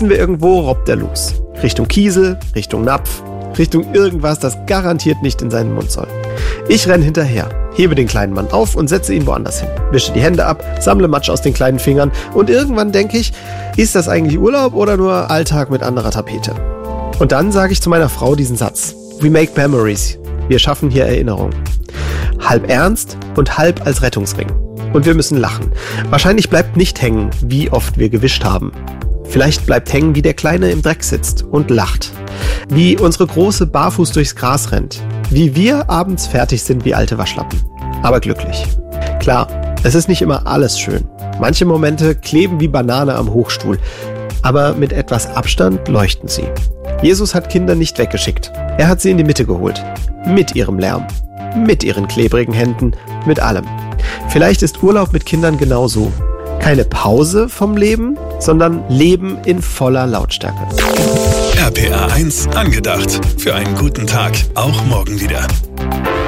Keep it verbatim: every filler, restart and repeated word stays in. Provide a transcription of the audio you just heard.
wir irgendwo, robbt er los. Richtung Kiesel, Richtung Napf, Richtung irgendwas, das garantiert nicht in seinen Mund soll. Ich renn hinterher, hebe den kleinen Mann auf und setze ihn woanders hin. Wische die Hände ab, sammle Matsch aus den kleinen Fingern und irgendwann denke ich, ist das eigentlich Urlaub oder nur Alltag mit anderer Tapete? Und dann sage ich zu meiner Frau diesen Satz. We make memories. Wir schaffen hier Erinnerungen. Halb ernst und halb als Rettungsring. Und wir müssen lachen. Wahrscheinlich bleibt nicht hängen, wie oft wir gewischt haben. Vielleicht bleibt hängen, wie der Kleine im Dreck sitzt und lacht. Wie unsere Große barfuß durchs Gras rennt. Wie wir abends fertig sind wie alte Waschlappen. Aber glücklich. Klar, es ist nicht immer alles schön. Manche Momente kleben wie Banane am Hochstuhl. Aber mit etwas Abstand leuchten sie. Jesus hat Kinder nicht weggeschickt. Er hat sie in die Mitte geholt. Mit ihrem Lärm. Mit ihren klebrigen Händen. Mit allem. Vielleicht ist Urlaub mit Kindern genauso. Keine Pause vom Leben, sondern Leben in voller Lautstärke. R P R eins angedacht. Für einen guten Tag. Auch morgen wieder.